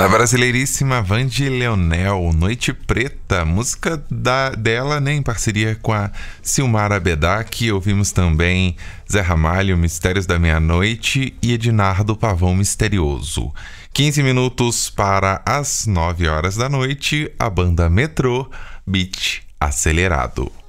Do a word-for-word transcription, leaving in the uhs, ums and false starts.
Da brasileiríssima Vandy Leonel, Noite Preta, música da, dela, né, em parceria com a Silmara Bedak. Ouvimos também Zé Ramalho, Mistérios da Meia-Noite, e Ednardo Pavão Misterioso. quinze minutos para as nove horas da noite, a banda Metrô, Beat Acelerado.